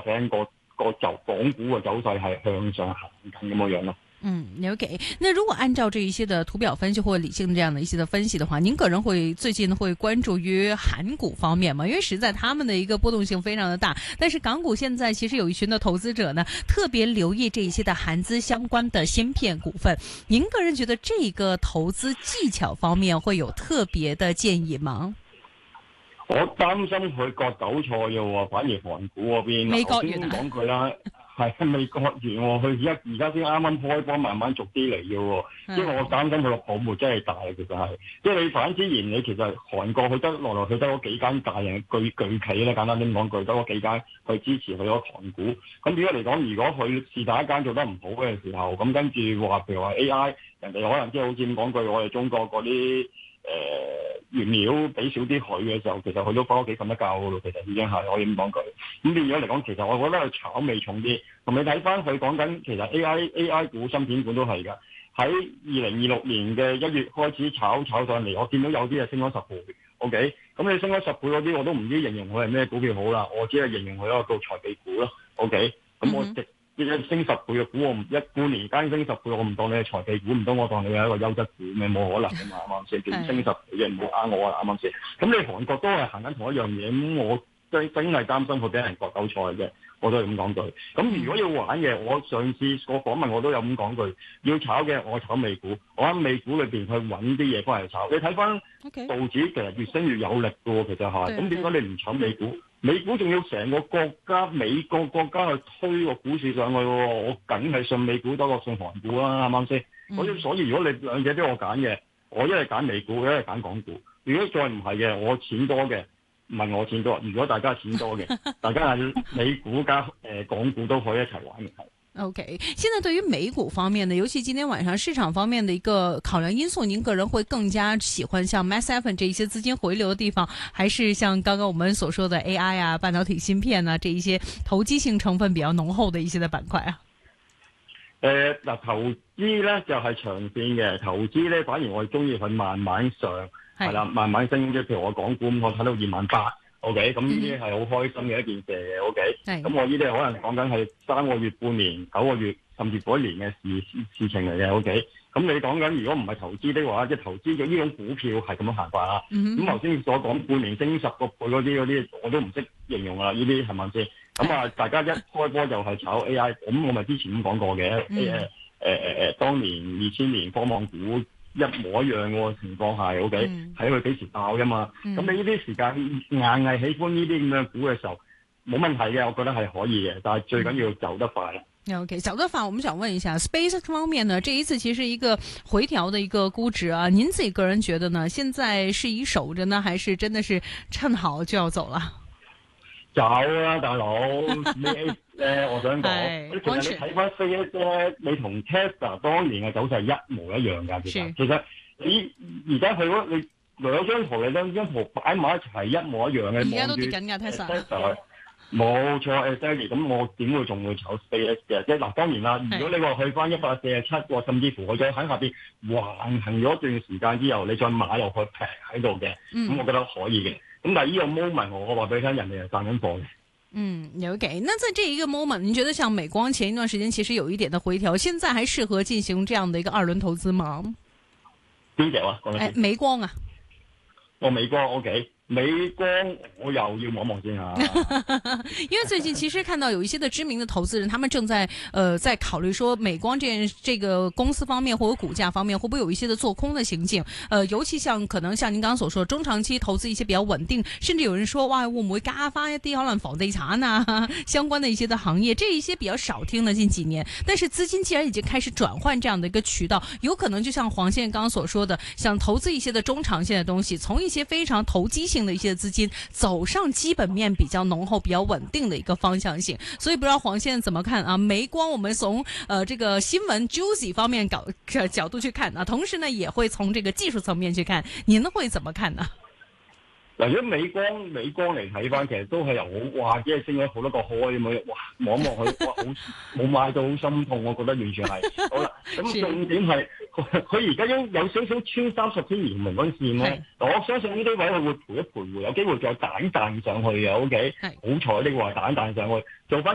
10%個就港股嘅走勢係向上行緊咁樣樣咯。 OK。那如果按照這一些的圖表分析或理性這樣的一些的分析的話，您個人最近會關注於韓股方面嗎？因為實在他們的一個波動性非常的大，但是港股現在其實有一群的投資者呢，特別留意這一些的韓資相關的芯片股份。您個人覺得這個投資技巧方面會有特別的建議嗎？ 我擔心佢割韭菜嘅喎，反而韓股嗰邊， 未割完先講佢啦，係未割完喎，佢而家先啱啱開波，慢慢逐啲嚟嘅喎，因為我擔心佢個泡沫真係大，其實係，即係你反之然，你其實韓國佢得來去得嗰幾間大型巨企咧，簡單啲講句，得嗰幾間去支持佢嗰韓股，咁點解嚟講？如果佢是但一間做得唔好嘅時候，咁跟住話譬如話 AI， 人哋可能即係好似咁講句，我哋中國嗰啲原料俾少啲佢嘅時候，其實佢都翻屋企瞓得覺嘅咯。其實已經係可以咁講句。咁變咗嚟講，其實我覺得佢炒味重啲。同你睇翻佢講緊，其實 AI 股、芯片股都係㗎。喺2026年嘅1月開始炒上嚟，我見到有啲係升咗10倍。OK， 咁你升咗10倍嗰啲，我都唔知形容佢係咩股票好啦。我只係形容佢一個叫財技股咯。OK，咁我升10倍嘅股，我唔半年間升10倍，我唔當你係財技股，唔當我當你係一個優質股咩？冇可能㗎嘛，啱啱先？升10倍嘅唔好呃我啊，啱啱先？咁你韓國都係行緊同一樣嘢，咁我真係擔心佢俾人割韭菜嘅，我都係咁講句。咁如果要玩嘅，我上次個訪問我都有咁講句，要炒嘅我炒美股，我喺美股裏邊去揾啲嘢翻嚟炒。你睇翻道指其實越升越有力嘅喎，其實係。咁點解你唔炒美股？美股仲要成個國家美國國家去推個股市上去喎，我梗係信美股多過信韓股啦，啱唔啱先？所以如果你兩者都我揀嘅，我一係揀美股，一係揀港股。如果再唔係嘅，我錢多嘅，唔係我錢多。如果大家錢多嘅，大家係美股加港股都可以一齊玩嘅。 OK， 現在對於美股方面呢，尤其今天晚上市場方面的一個考量因素，您個人會更加喜歡像 Mass7這一些資金回流的地方，還是像剛剛我們所說的 AI 啊、半導體芯片啊這一些投機性成分比較濃厚的一些的板塊啊？ 投資咧就係長線嘅，投資咧反而我中意佢慢慢上，係啦，慢慢升嘅。譬如我港股，我睇到28,000。OK， 咁呢啲係好開心嘅一件事嘅。OK，咁我呢啲可能講緊係3個月、半年、9個月，甚至嗰一年嘅事情嚟嘅。OK，咁你講緊如果唔係投資的話，即係投資嘅呢種股票係咁樣行法啦。咁頭先所講半年升10個倍嗰啲，我都唔識形容啦。呢啲係咪先？咁啊，大家一開波就係炒 AI，咁我咪之前咁講過嘅。當年2000年科網股一模一樣嘅情況係 OK， 睇佢幾時爆啫嘛。咁你呢啲時間硬係喜歡呢啲咁嘅股嘅時候，冇問題嘅，我覺得係可以嘅，但係最緊要走得快。 OK， 走得快，我們想問一下 Space 方面呢，這一次其實一個回調的一個估值啊，您自己個人覺得呢？現在是以守着呢，還是真的是趁好就要走了？ 走啦，大佬！我想講，其實你睇翻 CS 咧，你同 Tesla 當年嘅走勢一模一樣㗎。其實你而家去嗰你兩張圖，你兩張圖擺埋一齊係一模一樣嘅。而家都跌緊㗎 Tesla。冇錯 exactly 咁我點會仲會炒 SpaceX 嘅？即係嗱，當然啦，如果你話去翻147，甚至乎我再喺下邊橫行咗一段時間之後，你再買落去平喺度嘅，咁我覺得可以嘅。咁但係呢個 moment 我話俾你聽，人哋係賺緊貨嘅。 OK。那在這一個 moment，您覺得像美光前一段時間其實有一點的回調，現在還適合進行這樣的一個二輪投資嗎？ 邊隻啊？ 美光啊。 美光 OK。美光我又要望望先吓， 因為最近其實看到有一些的知名的投資人，他們正在在考慮說美光這個公司方面或者股價方面會不會有一些的做空的行徑，尤其可能像您剛剛所說中長期投資一些比較穩定，甚至有人說哇會唔會加翻一啲可能房地產啊相關的一些的行業，這一些比較少聽了近幾年，但是資金既然已經開始轉換這樣的一個渠道，有可能就像黃先生剛剛所說的，想投資一些的中長線的東西，從一些非常投機性的一些資金走上基本面比較濃厚、比較穩定的一個方向性，所以不知道黃先生怎麼看啊？美光我們從這個新聞 juicy 方面角度去看啊，同時呢也會從這個技術層面去看，您會怎麼看呢？ 嗱，如果美光嚟睇翻，其實都係由哇，即係升咗好多個開咁樣，哇，望望佢，哇，好冇買到好心痛，我覺得完全係。好啦，咁重點係佢而家有少少穿30天移動嗰線咧，我相信呢啲位佢會徘徊，有機會再彈上去嘅。OK，好彩呢個話彈上去，做翻。